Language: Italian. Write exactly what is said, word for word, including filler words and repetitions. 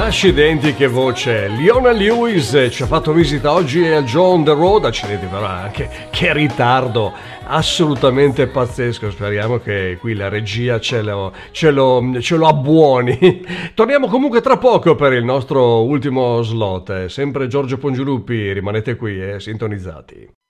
Accidenti, che voce! Leona Lewis ci ha fatto visita oggi al Joe on the Road. Accidenti, però anche che ritardo assolutamente pazzesco. Speriamo che qui la regia ce lo, ce lo, ce lo abbuoni. Torniamo comunque tra poco per il nostro ultimo slot. Sempre Giorgio Pongiulupi, rimanete qui e eh, sintonizzati.